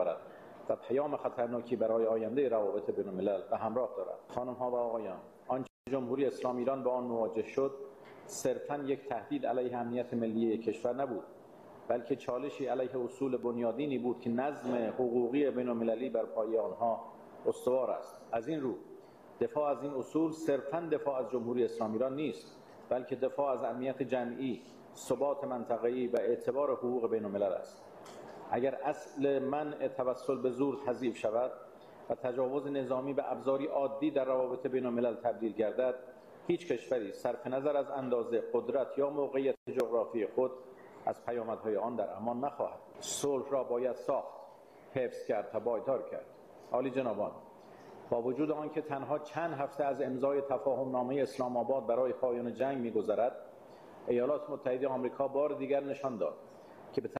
میآورد و پیام خطرناکی برای آینده روابط بین الملل به همراه دارد. خانم‌ها و آقایان، آنچه جمهوری اسلامی ایران با آن مواجه شد صرفاً یک تهدید علیه امنیت ملی کشور نبود، بلکه چالشی علیه اصول بنیادینی بود که نظم حقوقی بین المللی بر پایه آنها استوار است. از این رو دفاع از این اصول صرفاً دفاع از جمهوری اسلامی ایران نیست، بلکه دفاع از امنیت جمعی، ثبات منطقه‌ای و اعتبار حقوق بین الملل است. اگر اصل منع توسل به زور تضعیف شود و تجاوز نظامی به ابزاری عادی در روابط بین الملل تبدیل گردد، هیچ کشوری صرف نظر از اندازه، قدرت یا موقعیت جغرافی خود از پیامدهای آن در امان نخواهد. صلح را باید ساخت، حفظ کرد و پایدار کرد. عالی جنابان، با وجود آنکه تنها چند هفته از امضای تفاهم نامه اسلام آباد برای پایان جنگ می‌گذرد، ایالات متحده آمریکا بار دیگر نشان داد که به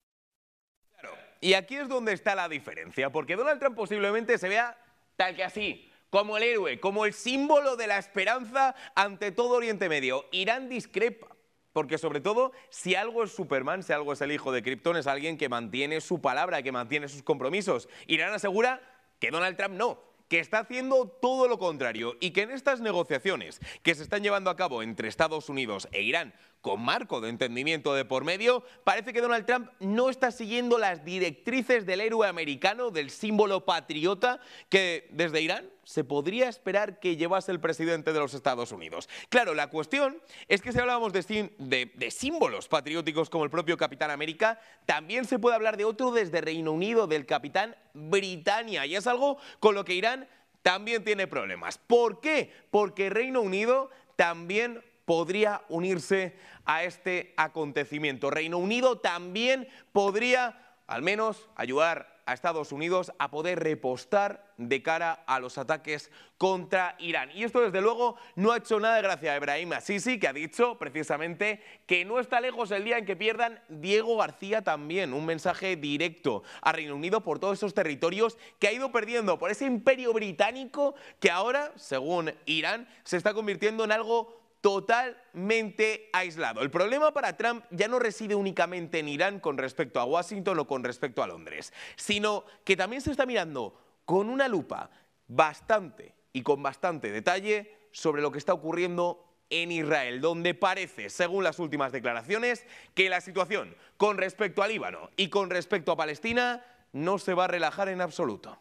Y aquí es donde está la diferencia, porque Donald Trump posiblemente se vea tal que así, como el héroe, como el símbolo de la esperanza ante todo Oriente Medio. Irán discrepa, porque sobre todo, si algo es Superman, si algo es el hijo de Krypton, es alguien que mantiene su palabra, que mantiene sus compromisos. Irán asegura que Donald Trump no, que está haciendo todo lo contrario y que en estas negociaciones que se están llevando a cabo entre Estados Unidos e Irán, con marco de entendimiento de por medio, parece que Donald Trump no está siguiendo las directrices del héroe americano, del símbolo patriota que desde Irán se podría esperar que llevase el presidente de los Estados Unidos. Claro, la cuestión es que si hablábamos de símbolos patrióticos como el propio Capitán América, también se puede hablar de otro desde Reino Unido, del Capitán Britannia, y es algo con lo que Irán también tiene problemas. ¿Por qué? Porque Reino Unido también podría unirse a este acontecimiento. Reino Unido también podría, al menos, ayudar a Estados Unidos a poder repostar de cara a los ataques contra Irán. Y esto, desde luego, no ha hecho nada de gracia a Ebrahim Assisi, que ha dicho precisamente que no está lejos el día en que pierdan Diego García también. Un mensaje directo a Reino Unido por todos esos territorios que ha ido perdiendo, por ese imperio británico que ahora, según Irán, se está convirtiendo en algo totalmente aislado. El problema para Trump ya no reside únicamente en Irán con respecto a Washington o con respecto a Londres, sino que también se está mirando con una lupa bastante y con bastante detalle sobre lo que está ocurriendo en Israel, donde parece, según las últimas declaraciones, que la situación con respecto a Líbano y con respecto a Palestina no se va a relajar en absoluto.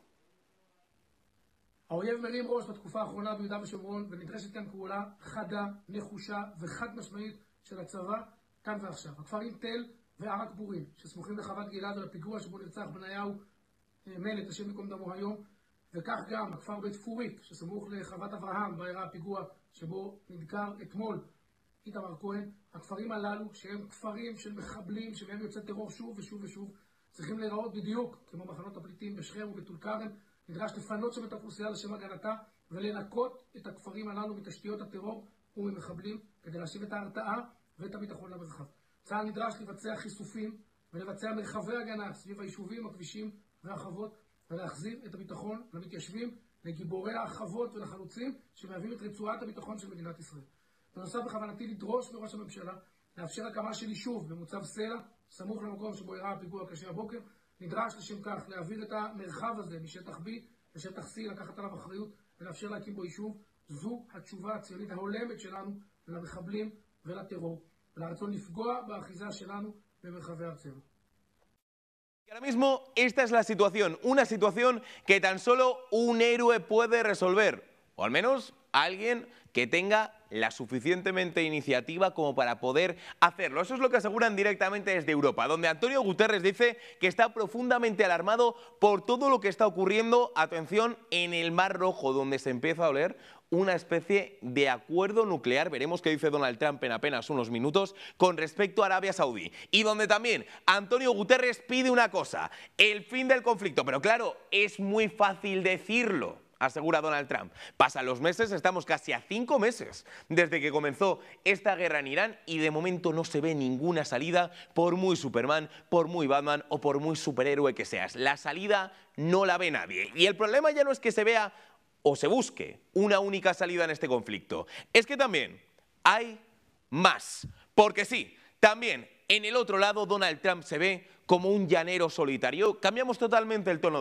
האויב מרים ראש בתקופה האחרונה ביהודה ושומרון, ונדרשת כאן פעולה חדה, נחושה וחד משמעית של הצבא כאן ועכשיו. הכפרים תל וערק בורים, שסמוכים לחוות גלעד ולפיגוע שבו נרצח בניהו מלט, השם ייקום דמו היום, וכך גם הכפר בית פוריק, שסמוך לחוות אברהם, בה אירע הפיגוע שבו נדקר אתמול איתמר כהן. הכפרים הללו, שהם כפרים של מחבלים, שמהם יוצא טרור שוב ושוב ושוב, צריכים להיראות בדיוק כמו מחנות הפליטים בשכם ובטול כרם. נדרש לפנות שם את האוכלוסייה לשם הגנתה ולנקות את הכפרים הללו מתשתיות הטרור וממחבלים כדי להשיב את ההרתעה ואת הביטחון למרחב. צה"ל נדרש לבצע חיסופים ולבצע מרחבי הגנה סביב היישובים, הכבישים והחוות ולהחזיר את הביטחון למתיישבים, לגיבורי החוות ולחלוצים שמהווים את רצועת הביטחון של מדינת ישראל. בנוסף, בכוונתי לדרוש מראש הממשלה לאפשר הקמה של יישוב במוצב סלע, סמוך למקום שבו אירע הפיגוע הקשה הבוקר. נדרש לשם כך להעביר את המרחב הזה משטח B לשטח C, לקחת עליו אחריות ולאפשר להקים בו יישוב. זו התשובה הציונית ההולמת שלנו למחבלים ולטרור, ולרצון לפגוע באחיזה שלנו במרחבי ארצנו. Ahora mismo esta es la situación, una situación que tan solo un héroe puede resolver, o al menos alguien que tenga la suficientemente iniciativa como para poder hacerlo. Eso es lo que aseguran directamente desde Europa, donde Antonio Guterres dice que está profundamente alarmado por todo lo que está ocurriendo, atención, en el Mar Rojo, donde se empieza a oler una especie de acuerdo nuclear, veremos qué dice Donald Trump en apenas unos minutos, con respecto a Arabia Saudí. Y donde también Antonio Guterres pide una cosa, el fin del conflicto. Pero claro, es muy fácil decirlo, asegura Donald Trump. Pasan los meses, estamos casi a 5 meses desde que comenzó esta guerra en Irán y de momento no se ve ninguna salida, por muy Superman, por muy Batman o por muy superhéroe que seas. La salida no la ve nadie. Y el problema ya no es que se vea o se busque una única salida en este conflicto, es que también hay más. Porque sí, también en el otro lado Donald Trump se ve como un llanero solitario. Cambiamos totalmente el tono